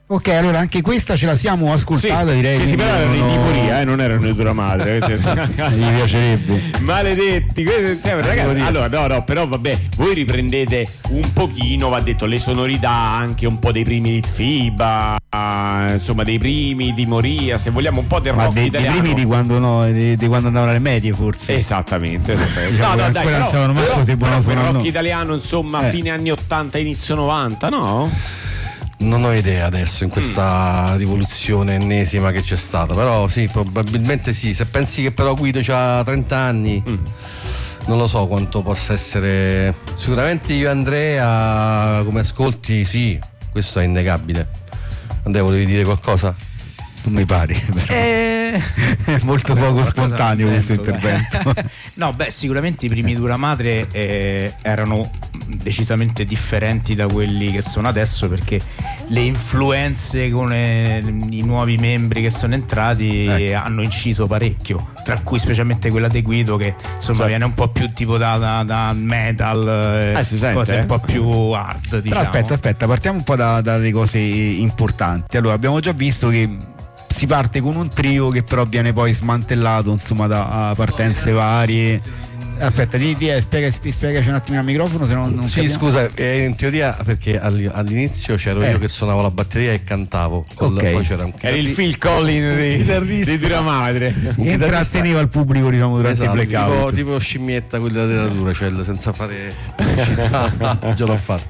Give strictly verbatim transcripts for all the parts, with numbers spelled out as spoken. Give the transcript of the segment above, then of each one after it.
Ok, allora anche questa ce la siamo ascoltata, sì, direi. Questi però erano no... i Tiporia, eh, non erano i Dura Madre. Mi piacerebbe. Maledetti, questi, cioè, ragazzi, allora no, no, però vabbè, voi riprendete un pochino, va detto, le sonorità anche un po' dei primi Litfiba, insomma dei primi di Moria, se vogliamo un po' del Ma rock dei, italiano. Dei primi di quando no, di, di quando andavano alle medie forse. Esattamente, esattamente. No, no, no, dai, però, però, però, però quel rock no. italiano, insomma, eh. fine anni ottanta, inizio novanta, no? Non ho idea adesso in questa mm. rivoluzione ennesima che c'è stata, però sì, probabilmente sì. Se pensi che però Guido c'ha trenta anni, mm. non lo so quanto possa essere. Sicuramente io e Andrea, come ascolti, sì, questo è innegabile. Andrea, volevi dire qualcosa? Non mi pare, però. Eh... è molto Vabbè, poco spontaneo questo intervento. No, beh, sicuramente i primi Dura Madre eh, erano decisamente differenti da quelli che sono adesso, perché le influenze con eh, i nuovi membri che sono entrati eh. hanno inciso parecchio, tra cui specialmente quella di Guido, che insomma cioè. viene un po' più tipo da, da, da metal, eh, eh, si sente, cose eh? un po' più hard, diciamo. Però aspetta, aspetta, partiamo un po' da, dalle cose importanti. Allora, abbiamo già visto che si parte con un trio che però viene poi smantellato, insomma, da partenze varie. Aspetta, di, di, eh, spiega, spiegaci un attimo al microfono, se no non sì, capiamo. Scusa, eh, in teoria perché all'inizio c'ero eh. io che suonavo la batteria e cantavo, okay. poi c'era un era il Phil Collins di Dura Madre, intratteneva il pubblico, diciamo, durante esatto, il blackout, tipo, tipo scimmietta quella della dura, cioè senza fare pubblicità. Già l'ho fatto.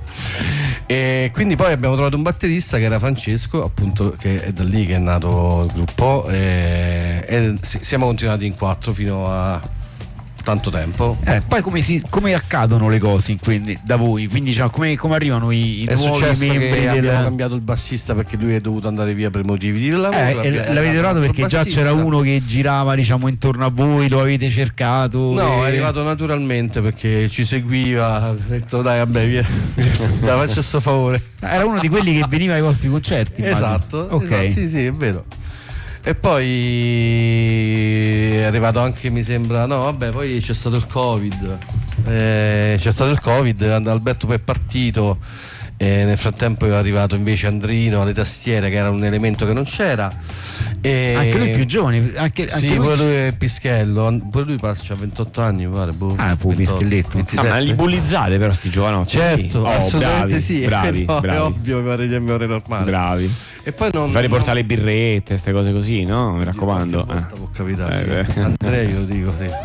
E quindi poi abbiamo trovato un batterista che era Francesco, appunto, che è da lì che è nato il gruppo, e, e siamo continuati in quattro fino a tanto tempo. Eh, poi come, si, come accadono le cose quindi da voi? Quindi diciamo, come, come arrivano i, i è nuovi successo membri che del... abbiamo cambiato il bassista perché lui è dovuto andare via per motivi di lavoro. Eh, l'avete trovato perché bassista. Già c'era uno che girava, diciamo, intorno a voi, lo avete cercato? No, e... è arrivato naturalmente perché ci seguiva, ha detto dai vabbè via, dai, faccio sto favore. Era uno di quelli che veniva ai vostri concerti. Esatto, ok, esatto, sì sì è vero. E poi è arrivato anche, mi sembra, no vabbè, poi c'è stato il Covid, eh, c'è stato il Covid, Alberto poi è partito, e nel frattempo è arrivato invece Andrino alle tastiere, che era un elemento che non c'era, e anche lui più giovane, anche, anche sì, lui... pure lui è Pischello, pure lui passa a ventotto anni, mi pare, boh, ah pure Pischelletto. Ah, ma li bullizzate però sti giovanotti? Certo, oh, assolutamente bravi, sì, bravi, no, bravi. è ovvio, mi pare di amore normale. Bravi. E poi non fare portare non... le birrette, queste cose così, no? Mi raccomando. Eh. Può capitare. Eh, sì. Andrea, io lo dico, sì.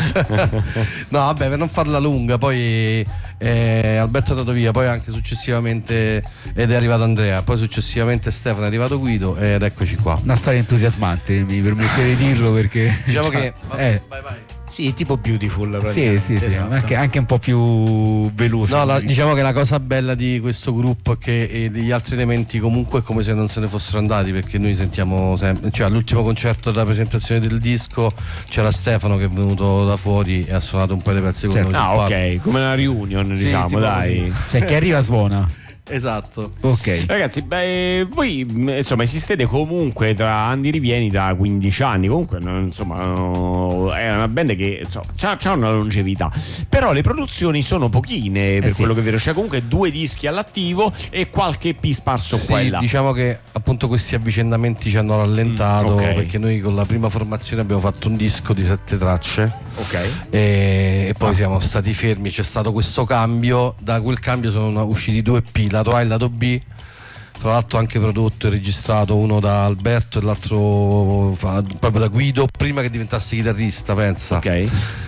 No, vabbè, per non farla lunga, poi eh, Alberto è andato via, poi anche successivamente ed è arrivato Andrea, poi successivamente Stefano, è arrivato Guido ed eccoci qua. Una storia entusiasmante, mi permettete di dirlo, perché diciamo cioè, che eh. vai vai. Sì, tipo Beautiful. Sì, sì, sì, esatto. anche, anche un po' più veloce. No, la, diciamo che la cosa bella di questo gruppo è che e degli altri elementi comunque è come se non se ne fossero andati, perché noi sentiamo sempre, cioè all'ultimo concerto della presentazione del disco c'era Stefano che è venuto da fuori e ha suonato un po' le pezze con certo. noi. Ah, ok, come una reunion, sì, diciamo, dai. Cioè chi arriva suona. Esatto. Ok. Ragazzi, beh, voi insomma esistete comunque tra Andi Rivieni da quindici anni. Comunque, insomma, è una band che insomma, c'ha, c'ha una longevità. Però le produzioni sono pochine per eh sì. quello che è vero. C'è comunque due dischi all'attivo e qualche P sparso sì, qua e là. Diciamo che appunto questi avvicendamenti ci hanno rallentato, mm, okay. perché noi con la prima formazione abbiamo fatto un disco di sette tracce. Ok. E, e poi ah. siamo stati fermi, c'è stato questo cambio. Da quel cambio sono usciti due P, lato A e lato B, tra l'altro anche prodotto e registrato, uno da Alberto e l'altro proprio da Guido, prima che diventasse chitarrista, pensa. Ok.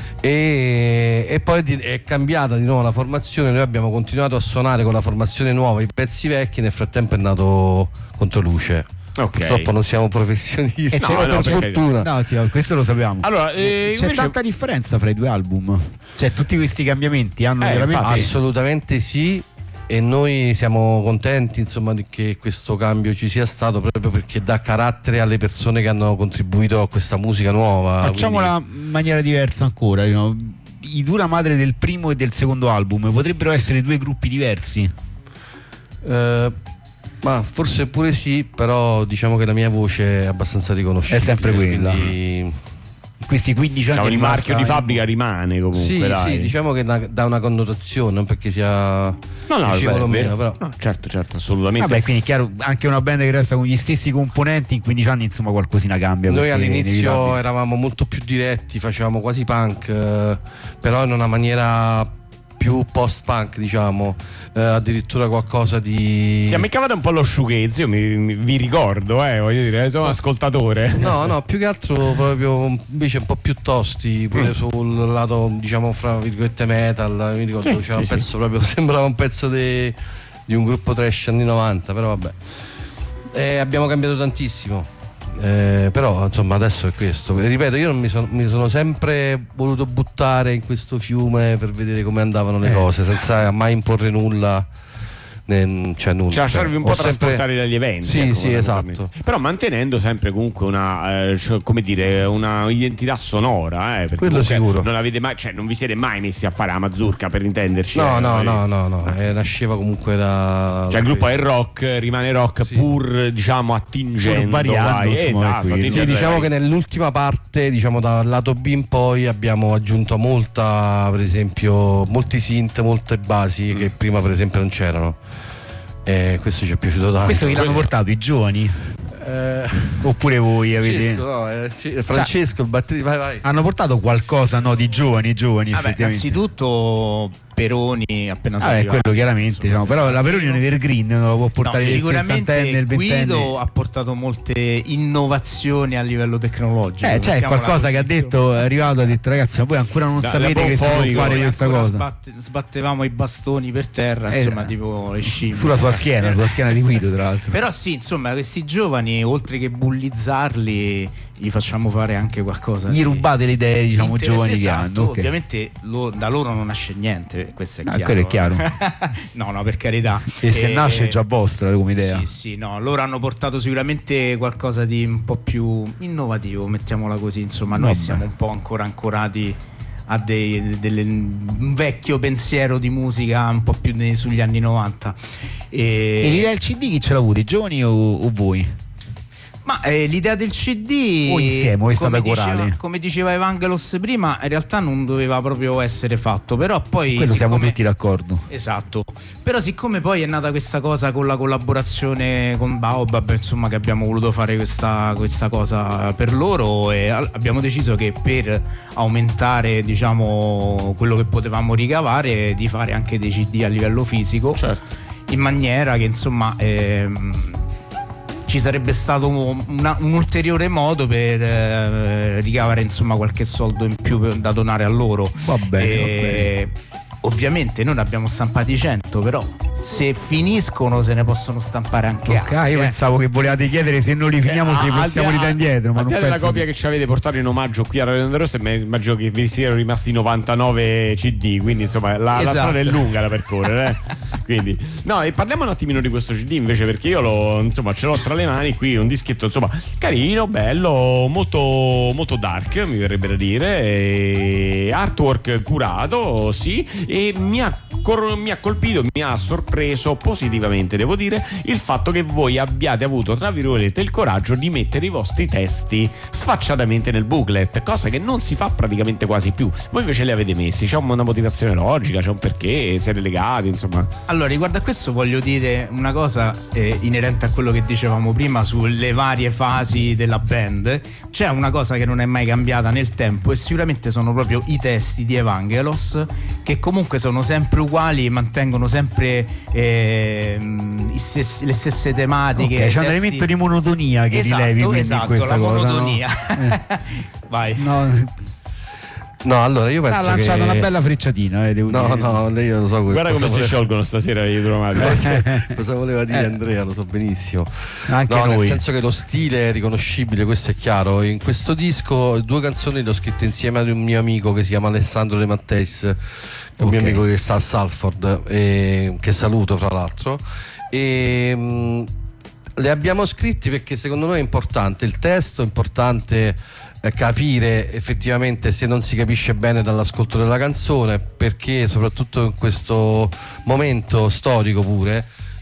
E, e poi è cambiata di nuovo la formazione, noi abbiamo continuato a suonare con la formazione nuova i pezzi vecchi, nel frattempo è nato Controluce. Okay. Purtroppo non siamo professionisti, eh, no, no, per fortuna. No, sì, questo lo sappiamo. Allora, eh, c'è invece... tanta differenza fra i due album. Cioè, tutti questi cambiamenti hanno eh, veramente. Infatti, assolutamente sì. E noi siamo contenti, insomma, di che questo cambio ci sia stato, proprio perché dà carattere alle persone che hanno contribuito a questa musica nuova. Facciamola quindi... in maniera diversa ancora. No? I Dura Madre del primo e del secondo album potrebbero essere due gruppi diversi? Eh, ma forse pure sì, però diciamo che la mia voce è abbastanza riconoscibile. È sempre quella. Quindi questi quindici anni diciamo, il marchio di basta- fabbrica rimane comunque. Sì, dai. sì, diciamo che da- dà una connotazione, non perché sia No, no, piacevole beh, o è meno, vero. però. No, certo, certo, assolutamente. Vabbè, quindi è chiaro, anche una band che resta con gli stessi componenti in quindici anni, insomma, qualcosina cambia. Noi perché è all'inizio inevitabile. eravamo molto più diretti, facevamo quasi punk, eh, però in una maniera più post-punk, diciamo, eh, addirittura qualcosa di... Si ammiccavate un po' allo shoegaze, io mi, mi- vi ricordo, eh, voglio dire, sono ascoltatore. No, no, più che altro proprio invece un po' più tosti, pure Mm. sul lato, diciamo, fra virgolette metal. Mi ricordo Sì, c'era sì, un pezzo proprio, sembrava un pezzo de- di un gruppo trash anni novanta, però vabbè. E abbiamo cambiato tantissimo. Eh, però insomma adesso è questo. E ripeto, io non mi, son- mi sono sempre voluto buttare in questo fiume per vedere come andavano le Eh. cose, senza mai imporre nulla. né- Cioè nulla. Cioè lasciarvi un Ho po' sempre- trasportare dagli eventi. Sì, ecco, sì, fondamentalmente. esatto. Però mantenendo sempre comunque una, eh, cioè, come dire, una identità sonora, eh, perché Quello comunque sicuro. non avete mai, cioè non vi siete mai messi a fare la mazurka, per intenderci. No, eh, no, voi- no, no, no. Eh, nasceva comunque da. Cioè il gruppo è rock, rimane rock Sì. pur diciamo attingendo, Pur variando, vai. insomma, Esatto, qui. Sì, attingendo, diciamo vai. che nell'ultima parte, diciamo dal lato B in poi, abbiamo aggiunto molta, per esempio, molti synth, molte basi che prima per esempio non c'erano. E questo ci è piaciuto tanto. Questo chi l'hanno Questo- portato? I giovani? Eh, Oppure voi avete... Francesco, no, eh, sì, Francesco, il batterista, vai vai. Hanno portato qualcosa, no, di giovani, giovani Vabbè, effettivamente. innanzitutto Peroni appena Ah, è quello chiaramente, diciamo, però la Peroni è un evergreen, non lo può portare il sicuramente sessantenne, il ventenne. Guido ha portato molte innovazioni a livello tecnologico. Eh, c'è mettiamola qualcosa così, che ha insomma. detto, è arrivato, ha detto ragazzi, ma voi ancora non Da- sapete da che si può Bonfonico, fare Noi questa ancora cosa. sbatte- sbattevamo i bastoni per terra, Eh, insomma, tipo le scimmie. Sulla sua schiena, sulla schiena di Guido, tra l'altro. Però sì, insomma, questi giovani, oltre che bullizzarli, gli facciamo fare anche qualcosa. Gli di rubate le idee, diciamo, interesse- giovani che esatto, hanno. ok. Ovviamente lo- da loro non nasce niente, questo è Ah, chiaro. quello è chiaro. no, no, per carità. E se Eh, nasce è già vostra come idea. Sì, sì, no, loro hanno portato sicuramente qualcosa di un po' più innovativo, mettiamola così, insomma, noi Vabbè. siamo un po' ancora ancorati a dei, delle- un vecchio pensiero di musica un po' più nei- sugli anni novanta. E, E l'idea del C D chi ce l'ha avuto? I giovani o, o voi? Ma eh, l'idea del C D O insieme, o è stata come diceva, corale? come diceva Evangelos prima, in realtà non doveva proprio essere fatto, però poi Quello siamo siccome- tutti d'accordo. Esatto, però siccome poi è nata questa cosa con la collaborazione con Baobab, insomma, che abbiamo voluto fare questa, questa cosa per loro, e al- abbiamo deciso che per aumentare, diciamo, quello che potevamo ricavare, di fare anche dei C D a livello fisico, Certo. in maniera che insomma ehm, ci sarebbe stato una- un ulteriore modo per eh, ricavare insomma qualche soldo in più per- da donare a loro. Va bene, E va bene. ovviamente noi ne abbiamo stampati cento, però se finiscono se ne possono stampare anche Ok, altri. io eh. pensavo che volevate chiedere se non li finiamo se li al possiamo di là- ridare indietro, ma al di non là della penso. copia che ci avete portato in omaggio qui a Radio Onda Rossa, mi immagino che vi siano rimasti novantanove C D, quindi insomma la, la Esatto. strada è lunga da percorrere, eh? Quindi no, e parliamo un attimino di questo C D invece, perché io lo, insomma, ce l'ho tra le mani qui, un dischetto insomma carino, bello, molto, molto dark, mi verrebbe da dire, e artwork curato, sì, e mi ha, cor- mi ha colpito, mi ha sorpreso positivamente, devo dire, il fatto che voi abbiate avuto, tra virgolette, il coraggio di mettere i vostri testi sfacciatamente nel booklet, cosa che non si fa praticamente quasi più. Voi invece li avete messi, c'è una motivazione logica, c'è un perché, siete legati, insomma. Allora, riguardo a questo voglio dire una cosa eh, inerente a quello che dicevamo prima sulle varie fasi della band. C'è una cosa che non è mai cambiata nel tempo e sicuramente sono proprio i testi di Evangelos, che comunque sono sempre uguali e mantengono sempre ehm, i stessi- le stesse tematiche. Ok, c'è un testi- elemento di monotonia che esatto, rilevi quindi esatto, in questa la cosa, no? monotonia. Eh. Vai. No, No, allora io ha penso lanciato che... una bella frecciatina, eh, devo No, dire. no, lei io lo so Guarda come cosa si voleva- sciolgono stasera le idromate. cosa voleva dire Eh. Andrea, lo so benissimo. Anche No, nel noi. senso che lo stile è riconoscibile, questo è chiaro. In questo disco due canzoni le ho scritte insieme ad un mio amico che si chiama Alessandro De Matteis, che è un mio Ok. amico che sta a Salford, e che saluto fra l'altro. E mh, le abbiamo scritti perché secondo noi è importante il testo, è importante eh, capire effettivamente se non si capisce bene dall'ascolto della canzone, perché soprattutto in questo momento storico pure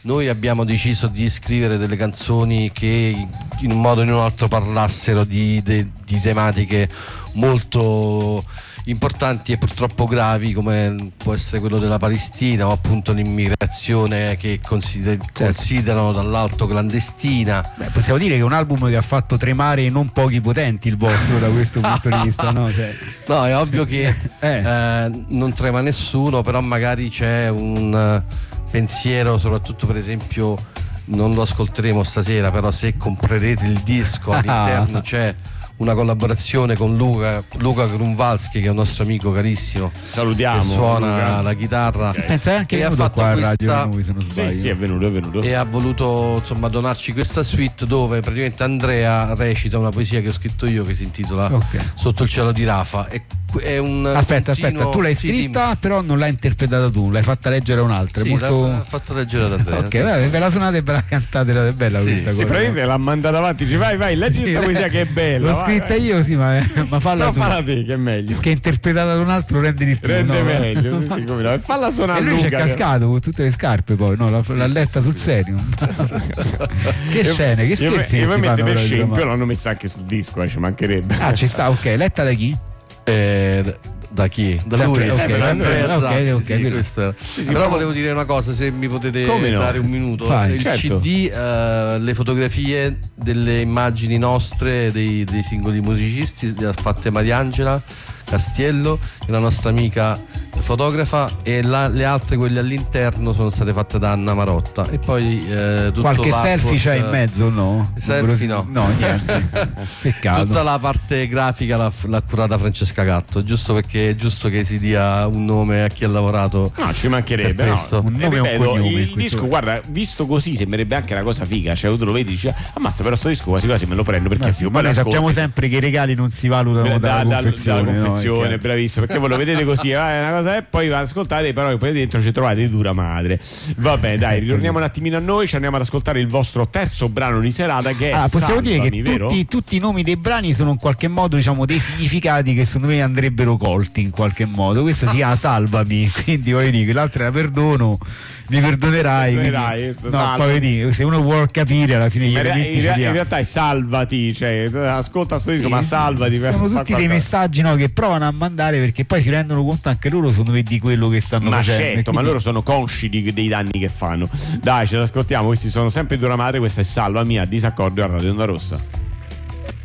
noi abbiamo deciso di scrivere delle canzoni che in un modo o in un altro parlassero di, di, di tematiche molto importanti e purtroppo gravi, come può essere quello della Palestina o appunto l'immigrazione che consider- certo. considerano dall'alto clandestina. Beh, possiamo dire che è un album che ha fatto tremare non pochi potenti il vostro da questo punto di vista, no? Cioè... no, è ovvio che eh. Eh, non trema nessuno, però magari c'è un uh, pensiero, soprattutto per esempio, non lo ascolteremo stasera, però se comprerete il disco all'interno c'è una collaborazione con Luca, Luca Grunwalski, che è un nostro amico carissimo. Salutiamo. Che suona Luca. la chitarra. Okay. Pensa anche e ha fatto qua questa. Radio, se non sbaglio. Sì, sì, è venuto, è venuto. E ha voluto insomma donarci questa suite dove praticamente Andrea recita una poesia che ho scritto io che si intitola okay. Sotto il cielo di Rafa. È, è un aspetta, continuo... aspetta, tu l'hai sì, scritta, dimmi. però non l'hai interpretata tu, l'hai fatta leggere a un altro. Sì, molto... l'ha fatta leggere ad Andrea. Ok, vabbè, ve la suonate e ve la cantate, è bella sì, questa sì, cosa. praticamente l'ha mandata avanti, dice vai, vai, leggi questa poesia che è bella. L'ho scritta vai. io, sì, ma, ma falla no, tu. falla te che è meglio. Che interpretata da un altro rende di più. Rende no? meglio, sì, come no. Falla suonare. E lui Luca, c'è cascato con tutte le scarpe poi, no? L'ha, sì, l'ha letta sì, sul sì. serio. Che scene, che scherzi. E poi mette per scempio scempio, l'hanno messa anche sul disco, eh, ci mancherebbe. Ah, ci sta, ok, letta da chi? Eh, da chi? Da Sempre, lui, ok, sempre, Andrea, Andrea ok, Zatti, ok, sì, quello. questo. Sì, sì, però però- volevo dire una cosa, se mi potete Come no? dare un minuto. Vai, il certo. C D, eh, le fotografie delle immagini nostre dei, dei singoli musicisti le ha fatte Mariangela Castiello, la nostra amica fotografa, e la, le altre, quelle all'interno, sono state fatte da Anna Marotta. E poi eh, tutto Qualche l'artwork- selfie c'è in mezzo, no? Selfie no. No, niente. Peccato. Tutta la parte grafica l'ha, l'ha curata Francesca Gatto, giusto perché è giusto che si dia un nome a chi ha lavorato. No, ci mancherebbe. Per questo. No. Un E nome e un ripeto, cognome, il questo. disco, guarda, visto così sembrerebbe anche una cosa figa. Cioè, tu lo vedi e dici, ammazza, però sto disco quasi quasi me lo prendo perché Ma è sì, figo. ma Poi noi l'ascolti. sappiamo sempre che i regali non si valutano Da- dalla da- confezione, dalla no? confezione, È chiaro. bravissimo, perché voi lo vedete così, eh, è una cosa, e poi ascoltate, però poi dentro ci trovate di dura madre. Vabbè, dai, ritorniamo un attimino a noi, ci andiamo ad ascoltare il vostro terzo brano di serata, che è Ah, possiamo dire Salvami, che vero? tutti, tutti i nomi dei brani sono in qualche modo, diciamo, dei significati che secondo me andrebbero colti in qualche modo. Questo si chiama Salvami, quindi voglio dire, l'altro era Perdono, mi perdonerai. Perdonerai, quindi- questo, no, salva. poi vedi, se uno vuole capire alla fine Sì, gli ma in, elementi in- ce li in ha. realtà è salvati, cioè ascolta sto disco, Sì, ma salvati per sono far tutti dei qualcosa. messaggi, no, che provano a mandare, perché poi si rendono conto anche loro, secondo me, di quello che stanno Ma facendo. certo, E ma quindi- loro sono consci di- dei danni che fanno. Dai, ce l'ascoltiamo, questi sono sempre Dura Madre, questa è Salvami a Disaccordo a Radio Onda Rossa.